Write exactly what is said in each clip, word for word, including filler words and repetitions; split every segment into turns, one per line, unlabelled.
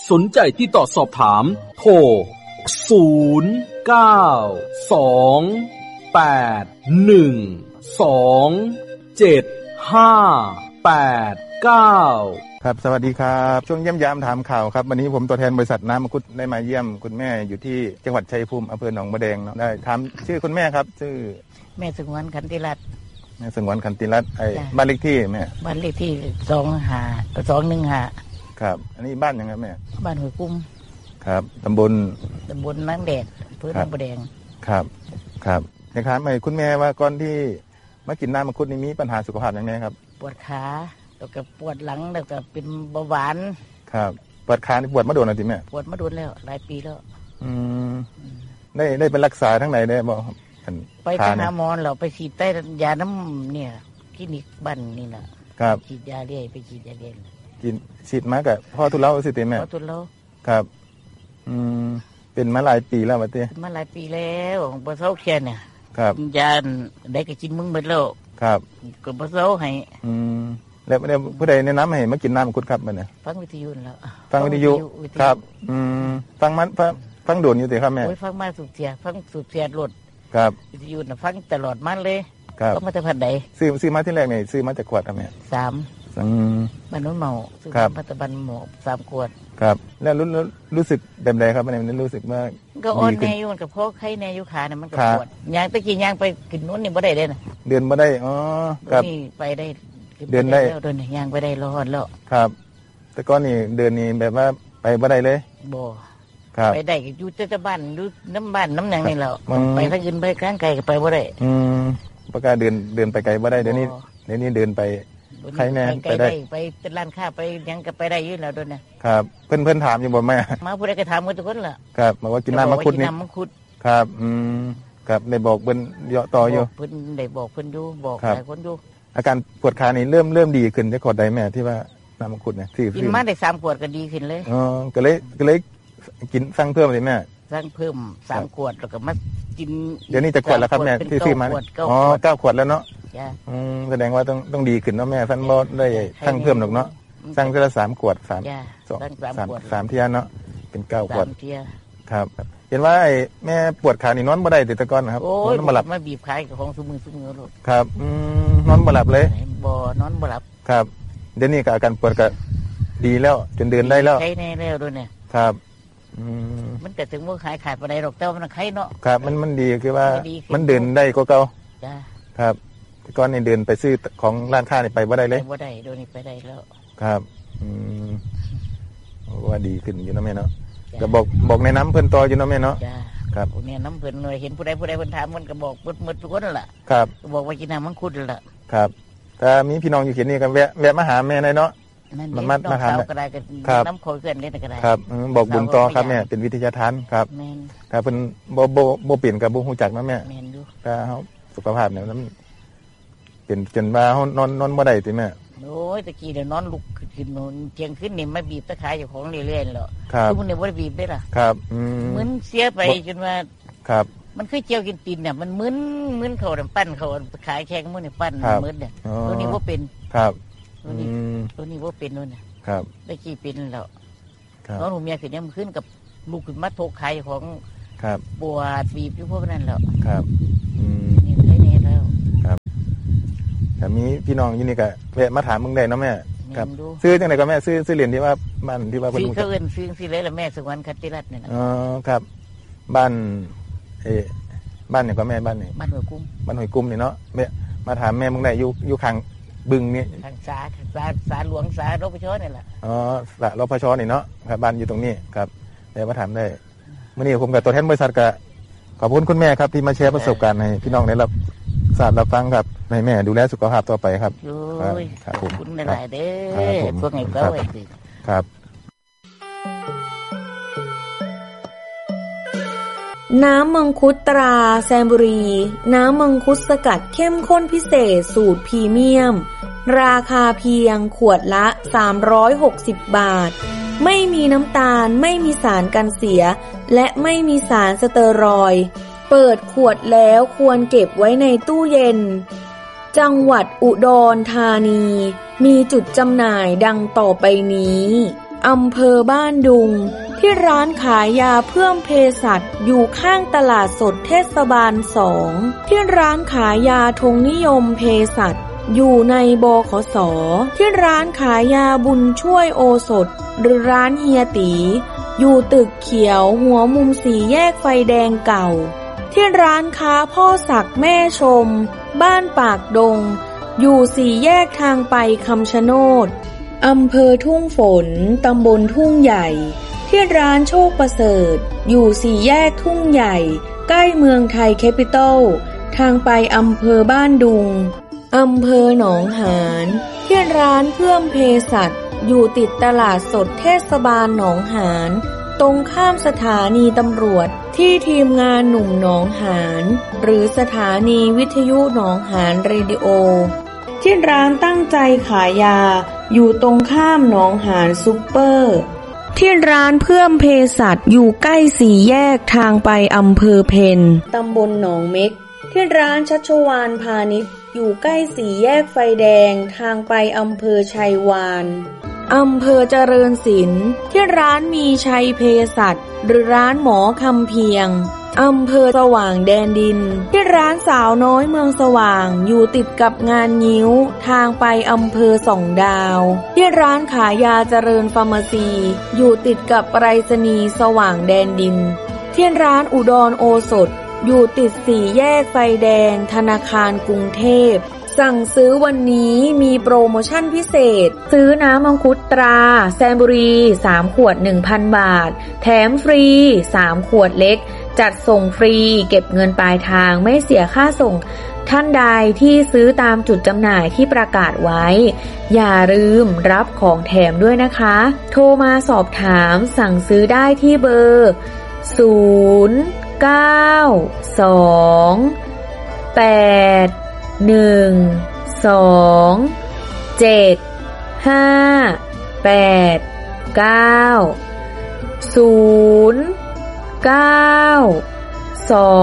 สนใจติดต่อสอบถามโทรศูนย์ เก้า สอง แปด หนึ่ง สอง เจ็ด ห้า แปด เก้า
ครับสวัสดีครับช่วงเยี่ยมยามถามข่าวครับวันนี้ผมตัวแทนบริษัทน้ำมังคุดได้มาเยี่ยมคุณแม่อยู่ที่จังหวัดชัยภูมิอำเภอหนองบัวแดงเนาะได้ถามชื่อคุณแม่ครับชื่อ
แม่สงวนขันติรัตน์
แม่สงวนขันติรัตน์ไอ้บ้านเลขที่แม่
บ้านเลขที่สองห้าสองหนึ่งห้า
ครับอันนี้บ้านยังไงแม่
บ้านห้วยกุ้ม
ครับตำบล
ตำบลนางแดดอำเภอหนองบัวแดง
ครับครับนะครับไอ้คุณแม่ว่าก่อนที่มากินน้ำมังคุดนี่มีปัญหาสุขภาพยังไงครับ
ปวดขาแล้วก็ปวดหลังแล้วก็เป็นเบาหวาน
ครับปวดขานี่ปวดมาโดนอะไรแม่
ปวดมาโดนแล้วหลายปีแล้ว
อืมได้ได้เป็นรักษาทั้งไหนได้บ่
ไปทางหาหมอเราไปฉีดใต้ยาน้ำเนี่ยคลินิกบ้านนี่แหละ
ครับ
ฉีดยาเรื่อยไปฉีดยาเรื่อย
กินฉีดมากับพ่อทุเลาสิเต็มแม่
พ่อทุเลา
ครับอืมเป็นมาหลายปีแล้วมาเต้
มาหลายปีแล้วบ่เซาเขียนเนี่ย
ครับ
ยาได้ก็กินมึงหมดแล้ว
ครับ
ก็บ่เซาให้
อืมแล้วผู้ใดแนะนำให้มากินน้ำมังคุดครับมันเนี่ย
ฟังวิทยุแล้ว
ฟังวิทยุครับอืมฟังมันฟังโดนอยู่ติครับแม่
โอ้ยฟังมาสุดเสียฟังสุดเสียรถ
ครับ
วิทยุน่ะฟังตลอดมันเลย
ครับ
ก็มาแต่พันใด
ซื้อซื้อมาที่แรกนี่ซื้อมาจากขวดครับแม่
สาม
อืม
บ้านโน้นเมาซื้อมาแต่บ้านหมอสามขวด
ครับแล้วรู้รู้สึกแบบใดครับมันรู้สึกว่า
ก็อ่อนแน่อยู่มันก็เพราะไข้แน่อยู่ขาเนี่ยมันก็ปวดยางตะกี้ยางไปกินโน้นนี่บ่ได้เด้น่ะ
เดินบ่ได้อ๋อครับ
นี่ไปได้
เดินได้
เดินยางไปได้รอดแล้ว
ครับแต่ก่อนนี่เดินนี่แบบว่าไปบ่ได้เลย
บ่
ครับ
ไปได้อยู่แต่บ้านอยู่น้ำบ้านน้ำหยังนี่แล้วไปทางอื่นไปข้างไกลก็ไปบ่ได้
อืมบ่กล้าเดินเดินไปไกลบ่ได้เดี๋ยวนี้เดี๋ยวนี้เดินไปใครแน่ไปได้
ไปร้านค้าไปยังก็ไปได้อยู่แล้วด้วย
นะครับเพิ่นเพิ่นถามอยู่บ่แม่
มาผู้ใดก็ถามหมดทุกคนล่ะ
ครับบอกว่ากินน้ำมังคุดนี่ครับอืมครับได้บอกเพิ่นเยาะต่ออยู่
เพิ่นได้บอกเพิ่นอยู่บอกหลายคนอยู่
อาการปวดขานี่เริ่มเริ่มดีขึ้นได้ขวดใดแม่ที่ว่าน้ำมังคุดเนี่ยที่
กินมาได้สามขวดก็ดีขึ้นเลย
อ๋อก็เลยก็เลยกินสั่งเพิ่มเลยแม่
สั่งเพิ่มสามขวดแล้วก็มากิน
เดี๋ยวนี้จะขวดแล้วครับแม่ที่ซื้อมาอ๋อเก้าขวดแล้วเนาะอืมแสดงว่าต้องต้องดีขึ้นเนาะแม่ท่านบ่ได้สั่งเพิ่มหรอกเนาะสั่งทีละสามขวดสามสองสามสามเที่ยเนาะเป็นเก้าขวดครับเห็นว่าไอ้แม่ปวดขานี่นอนบ่ได้แต่ตะก้อนครับ
นอนบ่หลับมาบีบขาของซุมือซุมือลูก
ครับอืมนอนบ่หลับเลย
บ่นอนบ่หลับ
ครับเดี๋ยวนี้ก็อาการปวดก็ดีแล้วจนเดินได้แล้ว
ใช่แน่แล้วด้วยเนี่ย
ครับอืม
มันแต่ถึงว่าขายขาดบ่ได้หรอกแต่ว่ามันไข้เนาะ
ครับมันมันดีคือว่ามันเดินได้กว่าเก่า
จ้า
ครับแต่ก่อนนี่เดินไปซื้อของร้านค้านี่ไปบ่ได้เลย
บ่ได้เดี๋ยวนี้ไปได้แล้ว
ครับอืมว่าดีขึ้นอยู่เนาะแม่เนาะก็บอกบอกในน้ำเพิ่นต่ออยู่เนาะแม่เนาะครับ
เนี่ยน้ำเพิ่นหน่อยเห็นผู้ใดผู้ใดเพิ่นถามมันก็บอกหมดหมดทุกคนนั่นแหละ
ครับ
บอกว่ากินน้ำมังคุดนั่นแหละ
ครับถ้ามีพี่น้องอยู่เขตนี้ก็แวะแวะมาหาแม่ได้เนาะ
มันมามาถามก็ได้ก็น้ำโคเกินเล่นก็ได้
ครับบอกบุญต่อครับแม่เป็นวิทยาทานครับถ้าเพิ่นบ่บ่บ่เปลี่ยนกับบ่ฮู้จักนะแม่ถ้าเฮาสุขภาพเนี่ยมันเป็นจนว่าเฮานอนนอนบ่ได้ติแม่
โอ้ยตะกี้เดี๋ยวนอนลุกขึ้นนอนเที่ยงขึ้นนี่มาบีบตะขายอยู่ของเรื่อยๆแล้วทุกคนเนี่ยบ่ได้บีบได้ล่ะ
ครับอืม
มึนเสียไปจนว่า
ครับ
มันคือเจียวกินตีนเนี่ยมันมึนมึนเขาเนี่ยปั้นเขาขายแข็งมื้อนี่ปั้นมึนเนี่ยตัวนี้บ่เป็น
ครับ
ตัวนี้ตัวนี้บ่เป็นนู่นน่ะ
ครับ
ตะกี้เป็นแล้วน้องหนูเมียขึ้นเนี่ยมันขึ้นกับลูกขึ้นมาโทกขายของ
ครับ
ปวดบีบอยู่พวกนั้นแล้ว
ครับอืม
นี่ได้แน่แล้ว
ครับแต่มีพี่น้องอยู่นี่ก็แวะมาถามมึงได้เนาะแม่ครับซื้อจังได๋ก็แม่ซื้อซื้อเหรียญที่ว่าบ้านที่ว่าเพิ่น
ซื้อเขาเอิ้นซื้อสิเลยล่ะแม่สงวนขันติรัตน์นี่น่ะ
อ๋อครับบ้านเอ๊ะบ้านนี่ก็แม่บ้านนี่
บ้านห้วยกุ้ม
บ้านห้วยกุ้มนี่เนาะแม่มาถามแม่มึงได้อยู่อยู่ข้างบึงนี่
ทางสาสาสาหลวงสารพชนี่แหละ
อ๋อสารพชนี่เนาะครับบ้านอยู่ตรงนี้ครับเดี๋ยวมาถามได้มื้อนี้ผมกับตัวแทนบริษัทก็ขอบคุณคุณแม่ครับที่มาแชร์ประสบการณ์ให้พี่น้องได้รับทราบรับฟังครับให้แม่ดูแลสุขภาพต่อไปครับ
ครับขอบคุณหลายๆเด้อพวกไงก็ไว้สิ
ครับ
น้ำมังคุดตราแซมบุรีน้ำมังคุดสกัดเข้มข้นพิเศษสูตรพรีเมียมราคาเพียงขวดละสามร้อยหกสิบบาทไม่มีน้ำตาลไม่มีสารกันเสียและไม่มีสารสเตอรอยด์เปิดขวดแล้วควรเก็บไว้ในตู้เย็นจังหวัดอุดรธานีมีจุดจำหน่ายดังต่อไปนี้อำเภอบ้านดุงที่ร้านขายยาเพิ่มเภสัชอยู่ข้างตลาดสดเทศบาลสองที่ร้านขายยาธงนิยมเภสัชอยู่ในบขส.ที่ร้านขายยาบุญช่วยโอสถหรือร้านเฮียตีอยู่ตึกเขียวหัวมุมสี่แยกไฟแดงเก่าที่ร้านค้าพ่อศักดิ์แม่ชมบ้านปากดงอยู่สี่แยกทางไปคำชะโนดอำเภอทุ่งฝนตำบลทุ่งใหญ่ที่ร้านโชคประเสริฐอยู่สี่แยกทุ่งใหญ่ใกล้เมืองไทยแคปิตอลทางไปอำเภอบ้านดุงอำเภอหนองหานที่ร้านเพื่อมเภสัชอยู่ติดตลาดสดเทศบาลหนองหานตรงข้ามสถานีตำรวจที่ทีมงานหนุ่มหนองหานหรือสถานีวิทยุหนองหานเรดิโอที่ร้านตั้งใจขายยาอยู่ตรงข้ามหนองหานซุปเปอร์ที่ร้านเพื่อมเภสัชอยู่ใกล้สี่แยกทางไปอำเภอเพนตำบลหนองเม็กที่ร้านชัชวาลพาณิชย์อยู่ใกล้สี่แยกไฟแดงทางไปอำเภอชัยวานอำเภอเจริญศิลป์ที่ร้านมีชัยเภสัชหรือร้านหมอคำเพียงอำเภอสว่างแดนดินที่ร้านสาวน้อยเมืองสว่างอยู่ติดกับงานงิ้วทางไปอำเภอสองดาวที่ร้านขายยาเจริญฟาร์มาซีอยู่ติดกับไปรษณีย์สว่างแดนดินที่ร้านอุดรโอสถอยู่ติดสี่แยกไฟแดงธนาคารกรุงเทพสั่งซื้อวันนี้มีโปรโมชั่นพิเศษซื้อน้ำมังคุดตราแซมบุรีสามขวด หนึ่งพัน บาทแถมฟรีสามขวดเล็กจัดส่งฟรีเก็บเงินปลายทางไม่เสียค่าส่งท่านใดที่ซื้อตามจุดจำหน่ายที่ประกาศไว้อย่าลืมรับของแถมด้วยนะคะโทรมาสอบถามสั่งซื้อได้ที่เบอร์ศูนย์ เก้า สอง แปด หนึ่ง สอง เจ็ด ห้า แปด เก้า ศูนย์ เก้า สอง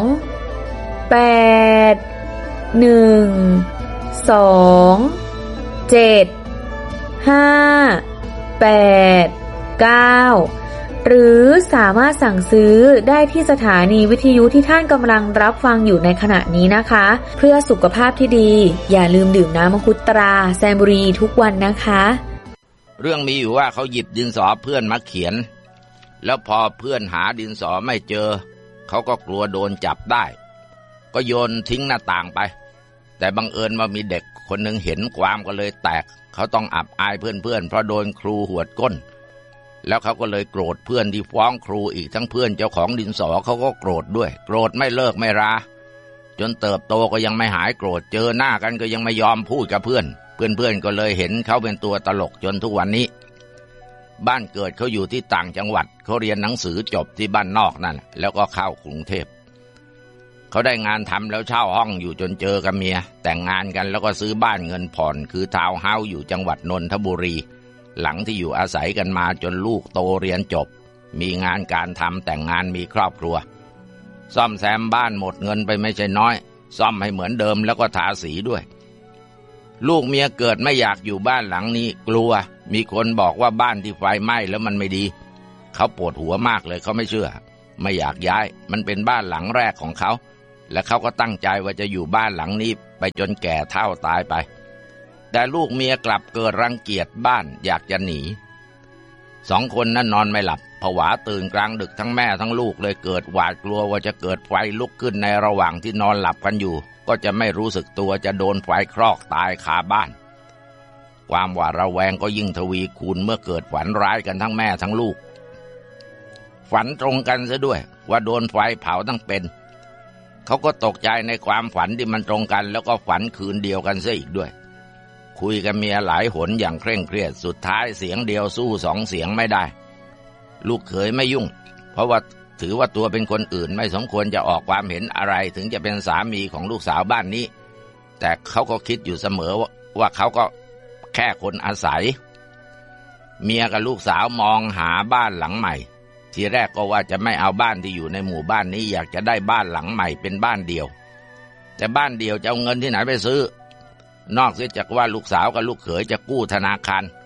แปด หนึ่ง สอง เจ็ด ห้า แปด เก้าหรือสามารถสั่งซื้อได้ที่สถานีวิทยุที่ท่านกำลังรับฟังอยู่ในขณะนี้นะคะเพื่อสุขภาพที่ดีอย่าลืมดื่มน้ำมังคุดตราแซมบุรีทุกวันนะคะ
เรื่องมีอยู่ว่าเขาหยิบดินสอเพื่อนมาเขียนแล้วพอเพื่อนหาดินสอไม่เจอเขาก็กลัวโดนจับได้ก็โยนทิ้งหน้าต่างไปแต่บังเอิญว่ามีเด็กคนหนึ่งเห็นความก็เลยแตกเขาต้องอับอายเพื่อนๆเพราะโดนครูหวดก้นแล้วเขาก็เลยโกรธเพื่อนที่ฟ้องครูอีกทั้งเพื่อนเจ้าของดินสอเขาก็โกรธด้วยโกรธไม่เลิกไม่ราจนเติบโตก็ยังไม่หายโกรธเจอหน้ากันก็ยังไม่ยอมพูดกับเพื่อนเพื่อนๆก็เลยเห็นเขาเป็นตัวตลกจนทุกวันนี้บ้านเกิดเขาอยู่ที่ต่างจังหวัดเขาเรียนหนังสือจบที่บ้านนอกนั่นแล้วก็เข้ากรุงเทพเขาได้งานทำแล้วเช่าห้องอยู่จนเจอกับเมียแต่งงานกันแล้วก็ซื้อบ้านเงินผ่อนคือทาวน์เฮาส์อยู่จังหวัดนนทบุรีหลังที่อยู่อาศัยกันมาจนลูกโตเรียนจบมีงานการทำแต่งงานมีครอบครัวซ่อมแซมบ้านหมดเงินไปไม่ใช่น้อยซ่อมให้เหมือนเดิมแล้วก็ทาสีด้วยลูกเมียเกิดไม่อยากอยู่บ้านหลังนี้กลัวมีคนบอกว่าบ้านที่ไฟไหม้แล้วมันไม่ดีเขาปวดหัวมากเลยเขาไม่เชื่อไม่อยากย้ายมันเป็นบ้านหลังแรกของเขาและเขาก็ตั้งใจว่าจะอยู่บ้านหลังนี้ไปจนแก่เฒ่าตายไปแต่ลูกเมียกลับเกิดรังเกียจบ้านอยากจะหนีสองคนนั้นนอนไม่หลับผวาตื่นกลางดึกทั้งแม่ทั้งลูกเลยเกิดหวาดกลัวว่าจะเกิดไฟลุกขึ้นในระหว่างที่นอนหลับกันอยู่ก็จะไม่รู้สึกตัวจะโดนไฟคลอกตายคาบ้านความหวาดระแวงก็ยิ่งทวีคูณเมื่อเกิดฝันร้ายกันทั้งแม่ทั้งลูกฝันตรงกันซะด้วยว่าโดนไฟเผาทั้งเป็นเขาก็ตกใจในความฝันที่มันตรงกันแล้วก็ฝันคืนเดียวกันซะอีกด้วยคุยกับเมียหลายหนอย่างเคร่งเครียดสุดท้ายเสียงเดียวสู้สองเสียงไม่ได้ลูกเขยไม่ยุ่งเพราะว่าถือว่าตัวเป็นคนอื่นไม่สมควรจะออกความเห็นอะไรถึงจะเป็นสามีของลูกสาวบ้านนี้แต่เขาก็คิดอยู่เสมอว่าว่าเขาก็แค่คนอาศัยเมียกับลูกสาวมองหาบ้านหลังใหม่ทีแรกก็ว่าจะไม่เอาบ้านที่อยู่ในหมู่บ้านนี้อยากจะได้บ้านหลังใหม่เป็นบ้านเดียวแต่บ้านเดียวจะเอาเงินที่ไหนไปซื้อนอกเสียจากว่าลูกสาวกับลูกเขยจะกู้ธนาคาร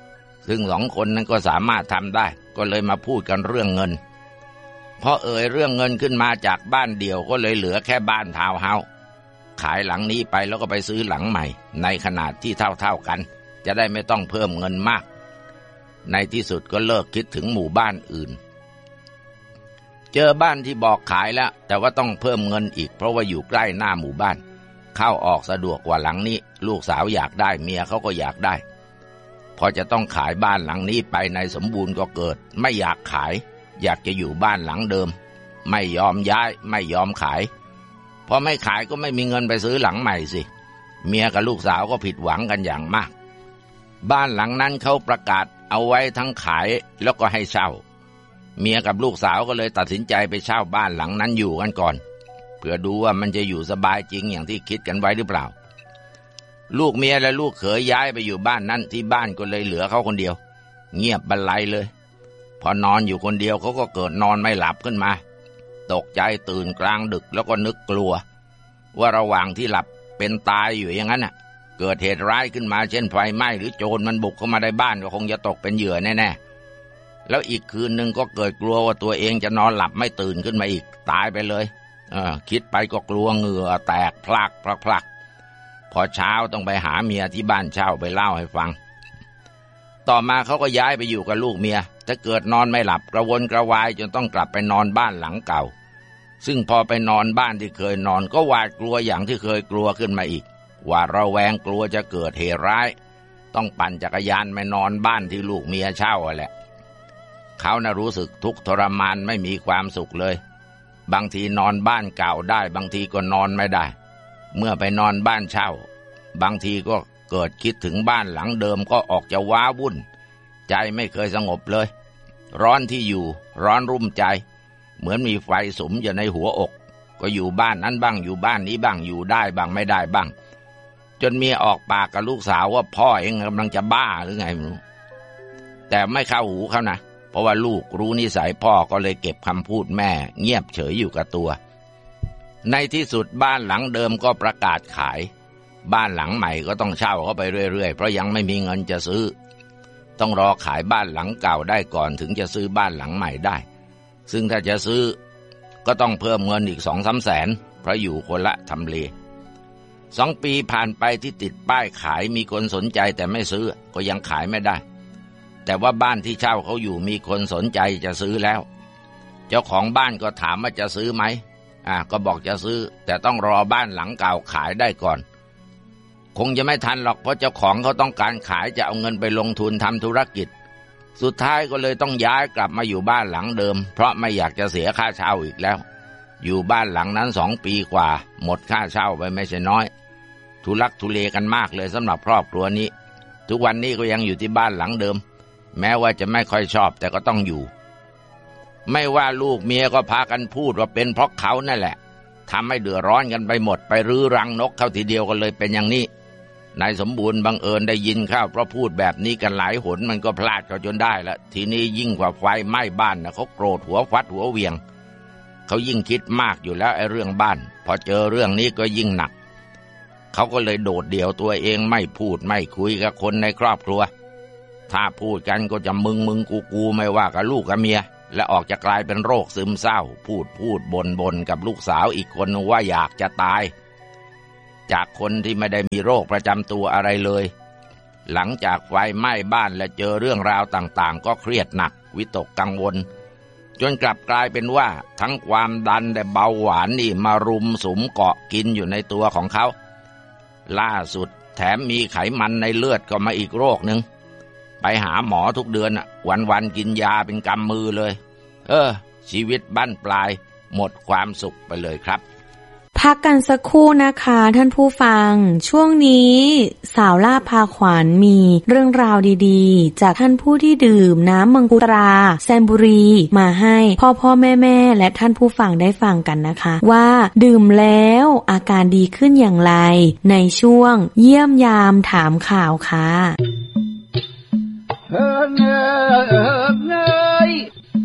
ซึ่งสองคนนั้นก็สามารถทำได้ก็เลยมาพูดกันเรื่องเงินพอเอ่ยเรื่องเงินขึ้นมาจากบ้านเดี่ยวก็เลยเหลือแค่บ้านทาวน์เฮาส์ขายหลังนี้ไปแล้วก็ไปซื้อหลังใหม่ในขนาดที่เท่าๆกันจะได้ไม่ต้องเพิ่มเงินมากในที่สุดก็เลิกคิดถึงหมู่บ้านอื่นเจอบ้านที่บอกขายแล้วแต่ว่าต้องเพิ่มเงินอีกเพราะว่าอยู่ใกล้หน้าหมู่บ้านเข้าออกสะดวกกว่าหลังนี้ลูกสาวอยากได้เมียเขาก็อยากได้พอจะต้องขายบ้านหลังนี้ไปนายสมบูรณ์ก็เกิดไม่อยากขายอยากจะอยู่บ้านหลังเดิมไม่ยอมย้ายไม่ยอมขายพอไม่ขายก็ไม่มีเงินไปซื้อหลังใหม่สิเมียกับลูกสาวก็ผิดหวังกันอย่างมากบ้านหลังนั้นเขาประกาศเอาไว้ทั้งขายแล้วก็ให้เช่าเมียกับลูกสาวก็เลยตัดสินใจไปเช่าบ้านหลังนั้นอยู่กันก่อนเพื่อดูว่ามันจะอยู่สบายจริงอย่างที่คิดกันไว้หรือเปล่าลูกเมียและลูกเขยย้ายไปอยู่บ้านนั้นที่บ้านก็เลยเหลือเขาคนเดียวเงียบบันไลเลยพอนอนอยู่คนเดียวเขาก็เกิดนอนไม่หลับขึ้นมาตกใจตื่นกลางดึกแล้วก็นึกกลัวว่าระหว่างที่หลับเป็นตายอยู่อย่างนั้นน่ะเกิดเหตุร้ายขึ้นมาเช่นไฟไหม้หรือโจรมันบุกเข้ามาในบ้านก็คงจะตกเป็นเหยื่อแน่ๆแล้วอีกคืนนึงก็เกิดกลัวว่าตัวเองจะนอนหลับไม่ตื่นขึ้นมาอีกตายไปเลยเออคิดไปก็กลัวเหงื่อแตกพลักพลักพลักพอเช้าต้องไปหาเมียที่บ้านเช่าไปเล่าให้ฟังต่อมาเขาก็ย้ายไปอยู่กับลูกเมียถ้าเกิดนอนไม่หลับกระวนกระวายจนต้องกลับไปนอนบ้านหลังเก่าซึ่งพอไปนอนบ้านที่เคยนอนก็หวาดกลัวอย่างที่เคยกลัวขึ้นมาอีกว่าระแวงกลัวจะเกิดเหตุร้ายต้องปั่นจักรยานไปนอนบ้านที่ลูกเมียเช่าแหละเขาน่ะรู้สึกทุกข์ทรมานไม่มีความสุขเลยบางทีนอนบ้านเก่าได้บางทีก็นอนไม่ได้เมื่อไปนอนบ้านเช่าบางทีก็เกิดคิดถึงบ้านหลังเดิมก็ออกจะว้าวุ่นใจไม่เคยสงบเลยร้อนที่อยู่ร้อนรุ่มใจเหมือนมีไฟสุมอยู่ในหัวอกก็อยู่บ้านนั้นบ้างอยู่บ้านนี้บ้างอยู่ได้บ้างไม่ได้บ้างจนเมียออกปากกับลูกสาวว่าพ่อเองกำลังจะบ้าหรือไงไม่รู้แต่ไม่เข้าหูเขานะเพราะว่าลูกรู้นิสัยพ่อก็เลยเก็บคำพูดแม่เงียบเฉยอยู่กับตัวในที่สุดบ้านหลังเดิมก็ประกาศขายบ้านหลังใหม่ก็ต้องเช่าเข้าไปเรื่อยๆเพราะยังไม่มีเงินจะซื้อต้องรอขายบ้านหลังเก่าได้ก่อนถึงจะซื้อบ้านหลังใหม่ได้ซึ่งถ้าจะซื้อก็ต้องเพิ่มเงินอีกสองสามแสนเพราะอยู่คนละทำเลสองปีผ่านไปที่ติดป้ายขายมีคนสนใจแต่ไม่ซื้อก็ยังขายไม่ได้แต่ว่าบ้านที่เช่าเขาอยู่มีคนสนใจจะซื้อแล้วเจ้าของบ้านก็ถามว่าจะซื้อไหมอ่าก็บอกจะซื้อแต่ต้องรอบ้านหลังเก่าขายได้ก่อนคงจะไม่ทันหรอกเพราะเจ้าของเขาต้องการขายจะเอาเงินไปลงทุนทำธุรกิจสุดท้ายก็เลยต้องย้ายกลับมาอยู่บ้านหลังเดิมเพราะไม่อยากจะเสียค่าเช่าอีกแล้วอยู่บ้านหลังนั้นสองปีกว่าหมดค่าเช่าไปไม่ใช่น้อยทุลักทุเลกันมากเลยสำหรับครอบครัวนี้ทุกวันนี้ก็ยังอยู่ที่บ้านหลังเดิมแม้ว่าจะไม่ค่อยชอบแต่ก็ต้องอยู่ไม่ว่าลูกเมียก็พากันพูดว่าเป็นเพราะเขานั่นแหละทำให้เดือดร้อนกันไปหมดไปรื้อรังนกเข้าทีเดียวก็เลยเป็นอย่างนี้นายสมบูรณ์บังเอิญได้ยินเข้าเพราะพูดแบบนี้กันหลายหนมันก็พลาดเขาจนได้ละทีนี้ยิ่งกว่าไฟไหม้บ้านนะเขาโกรธหัวฟัดหัวเวียงเขายิ่งคิดมากอยู่แล้วไอ้เรื่องบ้านพอเจอเรื่องนี้ก็ยิ่งหนักเขาก็เลยโดดเดี่ยวตัวเองไม่พูดไม่คุยกับคนในครอบครัวถ้าพูดกันก็จะมึงมึงกูกูไม่ว่ากับลูกกับเมียและออกจะกลายเป็นโรคซึมเศร้าพูดพูดบ่นบ่นกับลูกสาวอีกคนว่าอยากจะตายจากคนที่ไม่ได้มีโรคประจำตัวอะไรเลยหลังจากไฟไหม้บ้านและเจอเรื่องราวต่างๆก็เครียดหนักวิตกกังวลจนกลับกลายเป็นว่าทั้งความดันและเบาหวานนี่มารุมสุมเกาะกินอยู่ในตัวของเขาล่าสุดแถมมีไขมันในเลือดก็มาอีกโรคหนึ่งไปหาหมอทุกเดือนอ่ะวันๆกินยาเป็นกำมือเลยเออชีวิตบั้นปลายหมดความสุขไปเลยครับ
พักกันสักครู่นะคะท่านผู้ฟังช่วงนี้สาวล่าพาขวัญมีเรื่องราวดีๆจากท่านผู้ที่ดื่มน้ำมังคุดตราแซมบุรีมาให้พ่อพ่อแม่แม่และท่านผู้ฟังได้ฟังกันนะคะว่าดื่มแล้วอาการดีขึ้นอย่างไรในช่วงเยี่ยมยามถามข่าวค่ะ
เฮ้ยเฮ้ย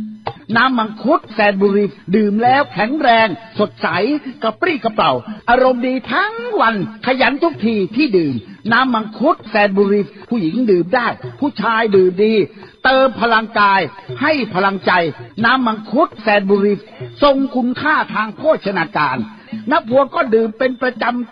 น้ำมังคุดแสนบุรีดื่มแล้วแข็งแรงสดใสกระปรี้กระเปร่าอารมณ์ดีทั้งวันขยันทุกทีที่ดื่มน้ำมังคุดแสนบุรีผู้หญิงดื่มได้ผู้ชายดื่มดีเติมพลังกายให้พลังใจน้ำมังคุดแสนบุรีทรงคุณค่าทางโภชนาการนักบวชก็ดื่มเป็นประจำ